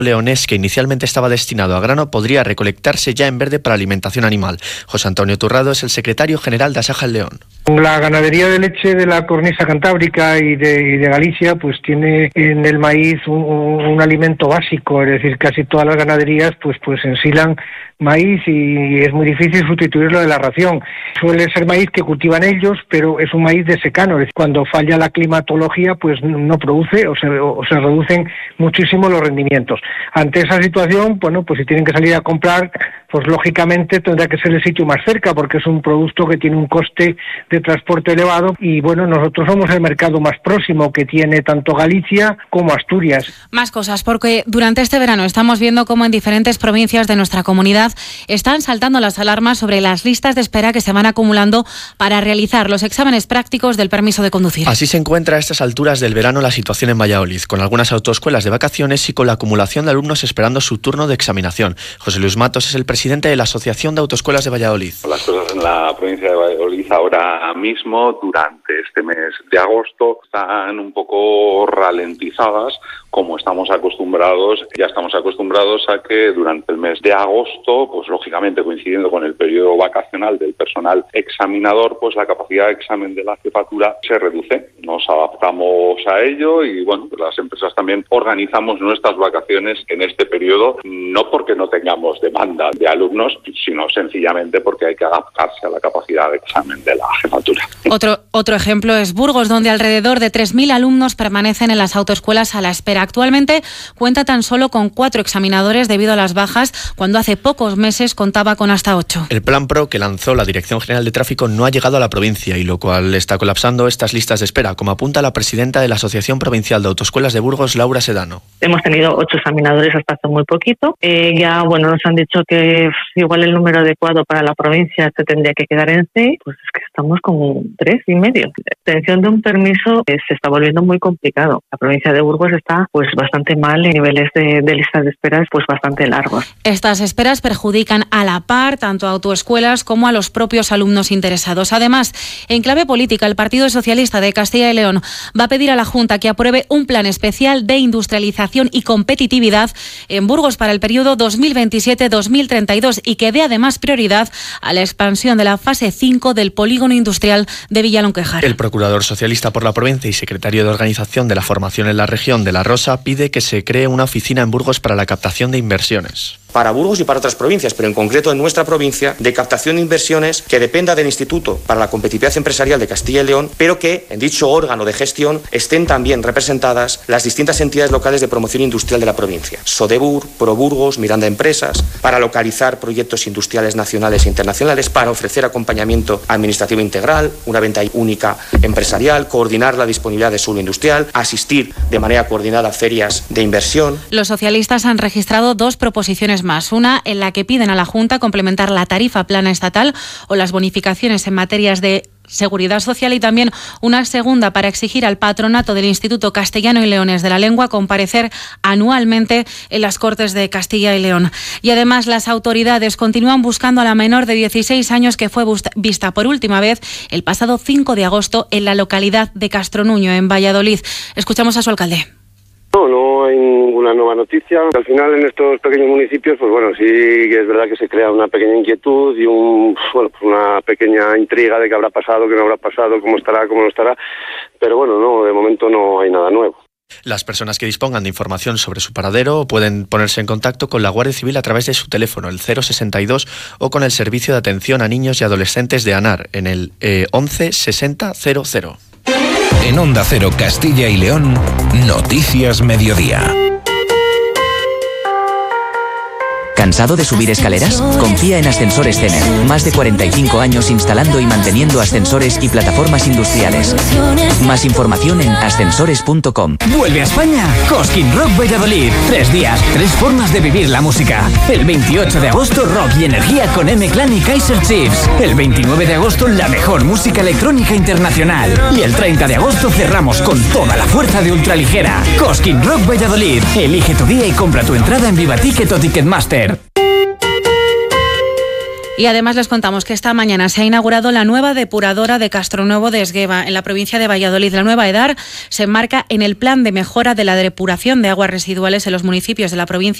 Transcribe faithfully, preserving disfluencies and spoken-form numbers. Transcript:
leonés, que inicialmente estaba destinado a grano, podría recolectarse ya en verde para alimentación animal. José Antonio Turrado es el secretario general de Asaja el León. La ganadería de leche de la cornisa cantábrica y de, y de Galicia pues tiene en el maíz un, un alimento básico, es decir, casi todas las ganaderías pues pues ensilan maíz y es muy difícil sustituirlo de la ración. Suele ser maíz que cultivan ellos, pero es un maíz de secano. Cuando falla la climatología, pues no produce o se, o se reducen muchísimo los rendimientos. Ante esa situación, bueno, pues si tienen que salir a comprar, pues lógicamente tendrá que ser el sitio más cerca, porque es un producto que tiene un coste de transporte elevado y bueno, nosotros somos el mercado más próximo que tiene tanto Galicia como Asturias. Más cosas, porque durante este verano estamos viendo cómo en diferentes provincias de nuestra comunidad están saltando las alarmas sobre las listas de espera que se van acumulando para realizar los exámenes prácticos del permiso de conducir. Así se encuentra a estas alturas del verano la situación en Valladolid, con algunas autoescuelas de vacaciones y con la acumulación de alumnos esperando su turno de examinación. José Luis Matos es el presidente de la Asociación de Autoescuelas de Valladolid. Las cosas en la provincia de Valladolid ahora mismo, durante este mes de agosto, están un poco ralentizadas, como estamos acostumbrados. Ya estamos acostumbrados a que durante el mes de agosto, pues lógicamente coincidiendo con el periodo vacacional del personal examinador, pues la capacidad de examen de la jefatura se reduce. Nos adaptamos a ello y bueno, pues las empresas también organizamos nuestras vacaciones en este periodo, no porque no tengamos demanda de alumnos, sino sencillamente porque hay que adaptarse a la capacidad de examen de la jefatura. Otro, otro ejemplo es Burgos, donde alrededor de tres mil alumnos permanecen en las autoescuelas a la espera. Actualmente cuenta tan solo con cuatro examinadores debido a las bajas, cuando hace pocos meses contaba con hasta ocho. El Plan Pro que lanzó la Dirección General de Tráfico no ha llegado a la provincia y lo cual está colapsando estas listas de espera, como apunta la presidenta de la Asociación Provincial de Autoescuelas de Burgos, Laura Sedano. Hemos tenido ocho examinadores hasta hace muy poquito. Eh, ya bueno nos han dicho que igual el número adecuado para la provincia se tendría que quedar en seis, pues es que estamos con tres y medio. La obtención de un permiso eh, se está volviendo muy complicado. La provincia de Burgos está pues bastante mal en niveles de, de listas de esperas pues bastante largos. Estas esperas perjudican a la par tanto a autoescuelas como a los propios alumnos interesados. Además, en clave política, el Partido Socialista de Castilla y León va a pedir a la Junta que apruebe un plan especial de industrialización y competitividad en Burgos para el periodo dos mil veintisiete dos mil treinta y dos y que dé además prioridad a la expansión de la fase cinco del polígono industrial de Villalonquejar. El procurador socialista por la provincia y secretario de organización de la formación en la región de La Rosa pide que se cree una oficina en Burgos para la captación de inversiones. Para Burgos y para otras provincias, pero en concreto en nuestra provincia, de captación de inversiones que dependa del Instituto para la Competitividad Empresarial de Castilla y León, pero que en dicho órgano de gestión estén también representadas las distintas entidades locales de promoción industrial de la provincia. Sodebur, ProBurgos, Miranda Empresas, para localizar proyectos industriales nacionales e internacionales, para ofrecer acompañamiento administrativo integral, una venta única empresarial, coordinar la disponibilidad de suelo industrial, asistir de manera coordinada a ferias de inversión. Los socialistas han registrado dos proposiciones más, una en la que piden a la Junta complementar la tarifa plana estatal o las bonificaciones en materias de seguridad social y también una segunda para exigir al patronato del Instituto Castellano y Leones de la Lengua comparecer anualmente en las Cortes de Castilla y León. Y además las autoridades continúan buscando a la menor de dieciséis años que fue vista por última vez el pasado cinco de agosto en la localidad de Castronuño, en Valladolid. Escuchamos a su alcalde. No, no hay ninguna nueva noticia. Al final en estos pequeños municipios, pues bueno, sí que es verdad que se crea una pequeña inquietud y un, bueno, pues una pequeña intriga de qué habrá pasado, qué no habrá pasado, cómo estará, cómo no estará. Pero bueno, no, de momento no hay nada nuevo. Las personas que dispongan de información sobre su paradero pueden ponerse en contacto con la Guardia Civil a través de su teléfono, el cero sesenta y dos, o con el Servicio de Atención a Niños y Adolescentes de ANAR, en el eh, once sesenta cero cero. En Onda Cero Castilla y León, Noticias Mediodía. ¿Cansado de subir escaleras? Confía en Ascensores Cener. Más de cuarenta y cinco años instalando y manteniendo ascensores y plataformas industriales. Más información en ascensores punto com. Vuelve a España Cosquín Rock Valladolid. Tres días, tres formas de vivir la música. El veintiocho de agosto, rock y energía con M-Clan y Kaiser Chiefs. El veintinueve de agosto, la mejor música electrónica internacional. Y el treinta de agosto cerramos con toda la fuerza de ultraligera. Cosquín Rock Valladolid. Elige tu día y compra tu entrada en Viva Ticket o Ticketmaster. Y además les contamos que esta mañana se ha inaugurado la nueva depuradora de Castronuevo de Esgueva, en la provincia de Valladolid. La nueva EDAR se enmarca en el plan de mejora de la depuración de aguas residuales en los municipios de la provincia